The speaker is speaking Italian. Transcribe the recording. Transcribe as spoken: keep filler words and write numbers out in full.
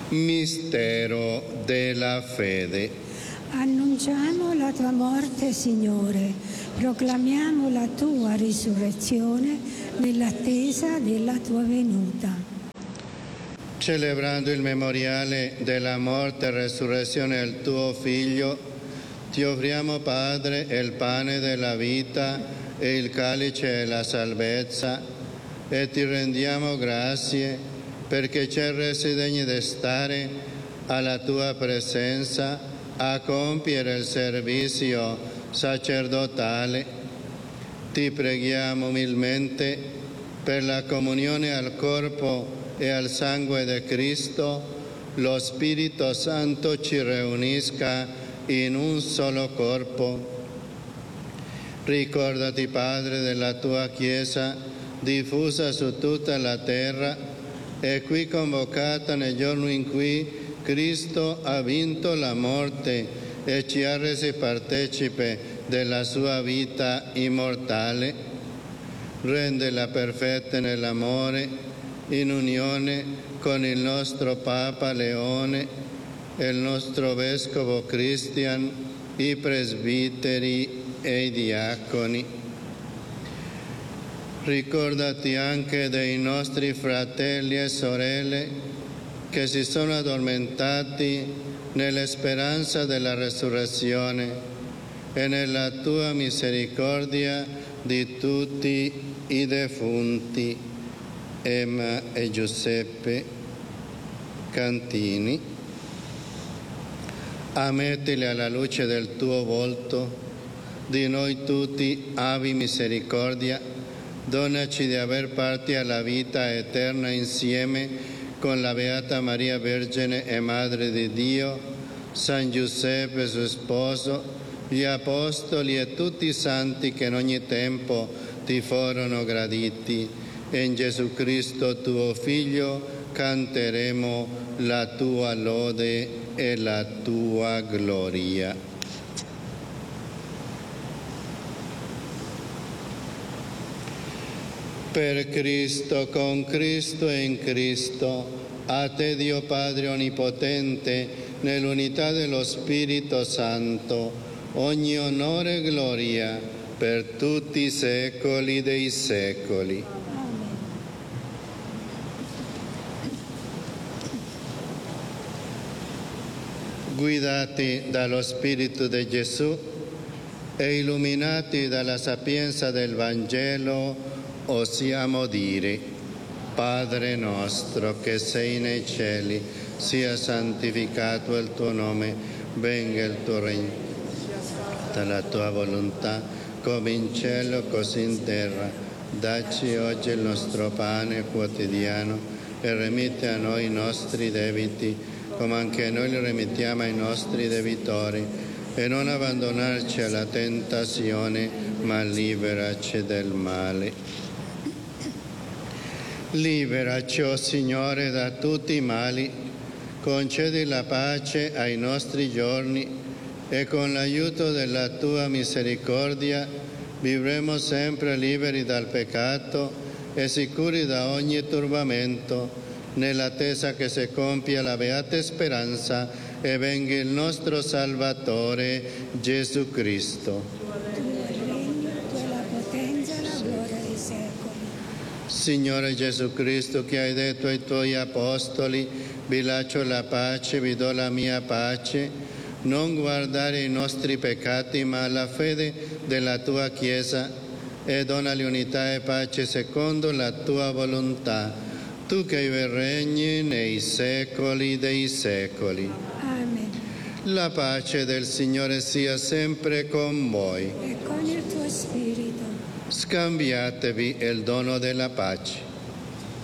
Mistero della fede. Annunciamo la tua morte, Signore, proclamiamo la tua risurrezione nell'attesa della tua venuta. Celebrando il memoriale della morte e resurrezione del tuo Figlio, ti offriamo, Padre, il pane della vita e il calice della salvezza, e ti rendiamo grazie perché ci hai resi degni di stare alla tua presenza a compiere il servizio sacerdotale. Ti preghiamo umilmente per la comunione al corpo e al sangue di Cristo, lo Spirito Santo ci riunisca in un solo corpo. Ricordati, Padre, della tua Chiesa diffusa su tutta la terra e qui convocata nel giorno in cui Cristo ha vinto la morte e ci ha resi partecipe della sua vita immortale. Rendela perfetta nell'amore, in unione con il nostro Papa Leone e il nostro Vescovo Christian, i presbiteri e i diaconi. Ricordati anche dei nostri fratelli e sorelle che si sono addormentati nella speranza della resurrezione e nella tua misericordia di tutti i defunti. Emma e Giuseppe Cantini. Ammettili alla luce del tuo volto, di noi tutti abbi misericordia. Donaci di aver parte alla vita eterna insieme con la Beata Maria Vergine e Madre di Dio, San Giuseppe suo sposo, gli Apostoli e tutti i santi che in ogni tempo ti furono graditi. E in Gesù Cristo tuo Figlio canteremo la tua lode e la tua gloria. Per Cristo, con Cristo e in Cristo, a te Dio Padre Onnipotente, nell'unità dello Spirito Santo, ogni onore e gloria per tutti i secoli dei secoli. Guidati dallo Spirito di Gesù e illuminati dalla sapienza del Vangelo, osiamo dire: Padre nostro che sei nei cieli, sia santificato il tuo nome, venga il tuo regno, la tua volontà, come in cielo così in terra. Dacci oggi il nostro pane quotidiano e remitti a noi i nostri debiti, come anche noi li remittiamo ai nostri debitori, e non abbandonarci alla tentazione, ma liberaci del male. Liberaci, o Signore, da tutti i mali, concedi la pace ai nostri giorni e con l'aiuto della tua misericordia vivremo sempre liberi dal peccato e sicuri da ogni turbamento, nell'attesa che si compia la beata speranza e venga il nostro Salvatore Gesù Cristo. Signore Gesù Cristo, che hai detto ai tuoi apostoli: vi lascio la pace, vi do la mia pace, non guardare i nostri peccati ma la fede della tua Chiesa, e donali unità e pace secondo la tua volontà, tu che regni nei secoli dei secoli. Amen. La pace del Signore sia sempre con voi. E con il tuo spirito. Scambiatevi il dono della pace.